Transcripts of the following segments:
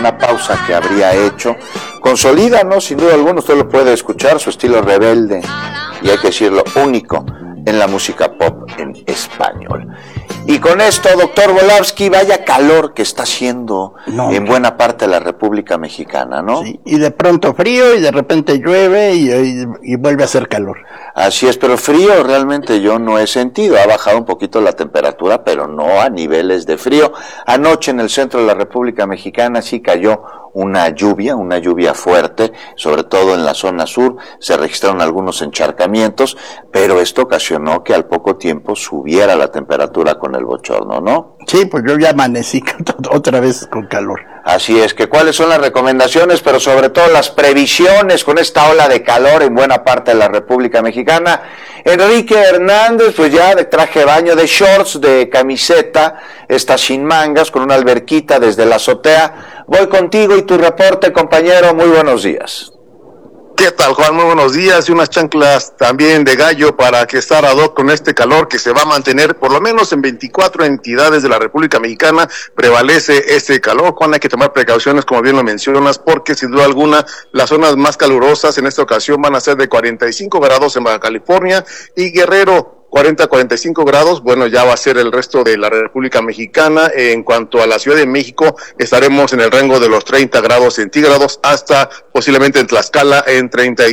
una pausa que habría hecho. Consolida, ¿no? Sin duda alguna, usted lo puede escuchar, su estilo rebelde, y hay que decirlo, único en la música pop en español. Y con esto, doctor Volavsky, vaya calor que está haciendo en buena parte de la República Mexicana, ¿no? Sí, y de pronto frío, y de repente llueve, y vuelve a hacer calor. Así es, pero frío realmente yo no he sentido. Ha bajado un poquito la temperatura, pero no a niveles de frío. Anoche en el centro de la República Mexicana sí cayó una lluvia fuerte, sobre todo en la zona sur. Se registraron algunos encharcamientos, pero esto ocasionó que al poco tiempo subiera la temperatura con el bochorno, ¿no? Sí, pues yo ya amanecí otra vez con calor. Así es, que cuáles son las recomendaciones, pero sobre todo las previsiones con esta ola de calor en buena parte de la República Mexicana. Enrique Hernández, pues ya de traje de baño, de shorts, de camiseta, está sin mangas, con una alberquita desde la azotea. Voy contigo y tu reporte, compañero, muy buenos días. ¿Qué tal, Juan? Muy buenos días, y unas chanclas también de gallo para que estar ad hoc con este calor que se va a mantener por lo menos en 24 entidades de la República Mexicana. Prevalece este calor, Juan, hay que tomar precauciones, como bien lo mencionas, porque sin duda alguna las zonas más calurosas en esta ocasión van a ser de 45 grados en Baja California y Guerrero. 40 a 45 grados, bueno, ya va a ser el resto de la República Mexicana. En cuanto a la Ciudad de México, estaremos en el rango de los 30 grados centígrados hasta posiblemente en Tlaxcala en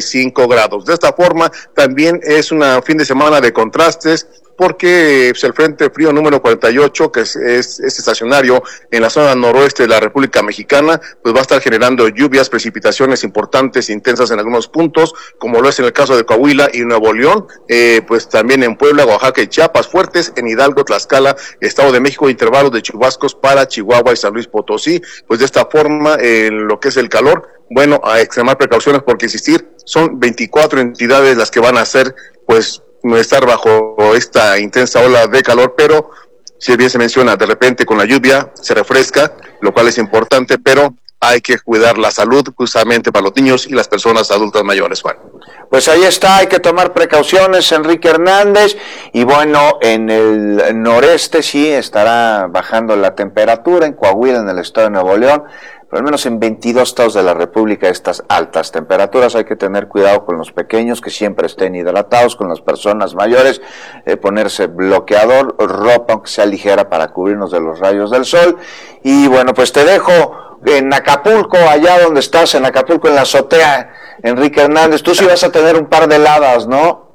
35 grados. De esta forma, también es un fin de semana de contrastes, porque pues, el Frente Frío número 48, que es estacionario en la zona noroeste de la República Mexicana, pues va a estar generando lluvias, precipitaciones importantes, intensas en algunos puntos, como lo es en el caso de Coahuila y Nuevo León, pues también en Puebla, Oaxaca y Chiapas, fuertes en Hidalgo, Tlaxcala, Estado de México, intervalos de chubascos para Chihuahua y San Luis Potosí. Pues de esta forma, en lo que es el calor, bueno, a extremar precauciones porque insistir, son 24 entidades las que van a ser, pues, estar bajo esta intensa ola de calor, pero si bien se menciona, de repente con la lluvia se refresca, lo cual es importante, pero hay que cuidar la salud justamente para los niños y las personas adultas mayores, Juan. Pues ahí está, hay que tomar precauciones, Enrique Hernández, y bueno, en el noreste sí estará bajando la temperatura, en Coahuila, en el estado de Nuevo León, pero al menos en 22 estados de la República estas altas temperaturas. Hay que tener cuidado con los pequeños, que siempre estén hidratados, con las personas mayores, ponerse bloqueador, ropa aunque sea ligera para cubrirnos de los rayos del sol. Y bueno, pues te dejo en Acapulco, allá donde estás, en Acapulco, en la azotea, Enrique Hernández. Tú sí vas a tener un par de heladas, ¿no?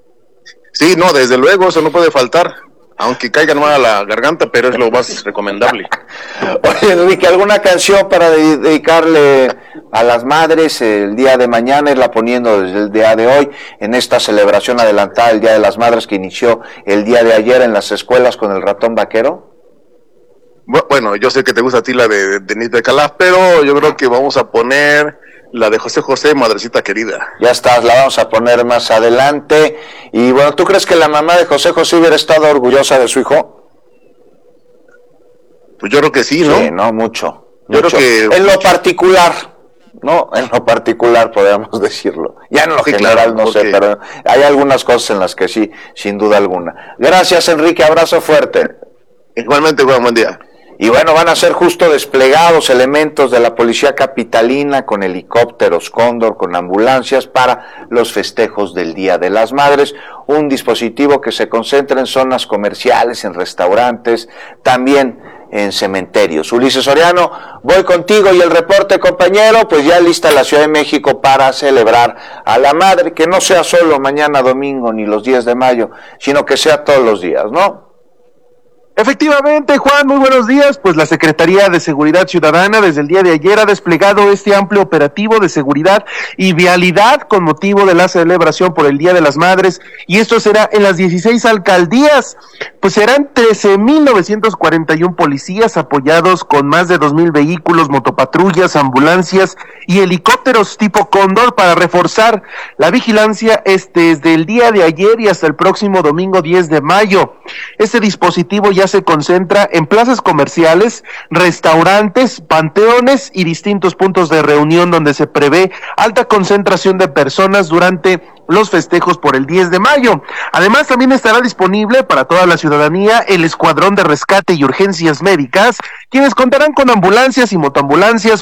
Sí, no, desde luego, eso no puede faltar. Aunque caiga mal a la garganta, pero es lo más recomendable. Oye, Enrique, ¿alguna canción para dedicarle a las madres el día de mañana? Irla poniendo desde el día de hoy, en esta celebración adelantada del Día de las Madres que inició el día de ayer en las escuelas con el ratón vaquero. Bueno, yo sé que te gusta a ti la de Denise de Calaf, pero yo creo que vamos a poner la de José José, Madrecita Querida. Ya está, la vamos a poner más adelante. Y bueno, ¿tú crees que la mamá de José José hubiera estado orgullosa de su hijo? Pues yo creo que sí, ¿no? Sí, no, mucho. Yo creo que en lo particular, ¿no? En lo particular podríamos decirlo. Ya en lo sí, general claro, no porque sé, pero hay algunas cosas en las que sí, sin duda alguna. Gracias, Enrique, abrazo fuerte. Igualmente, buen día. Y bueno, van a ser justo desplegados elementos de la policía capitalina con helicópteros Cóndor, con ambulancias para los festejos del Día de las Madres, un dispositivo que se concentra en zonas comerciales, en restaurantes, también en cementerios. Ulises Soriano, voy contigo y el reporte, compañero, pues ya lista la Ciudad de México para celebrar a la madre, que no sea solo mañana domingo ni los 10 de mayo, sino que sea todos los días, ¿no? Efectivamente, Juan, muy buenos días. Pues la Secretaría de Seguridad Ciudadana desde el día de ayer ha desplegado este amplio operativo de seguridad y vialidad con motivo de la celebración por el Día de las Madres, y esto será en las 16 alcaldías. Pues serán 13,941 policías apoyados con más de 2,000 vehículos, motopatrullas, ambulancias y helicópteros tipo Cóndor para reforzar la vigilancia desde el día de ayer y hasta el próximo domingo 10 de mayo. Este dispositivo ya se concentra en plazas comerciales, restaurantes, panteones y distintos puntos de reunión donde se prevé alta concentración de personas durante los festejos por el 10 de mayo. Además, también estará disponible para toda la ciudadanía el Escuadrón de Rescate y Urgencias Médicas, quienes contarán con ambulancias y motoambulancias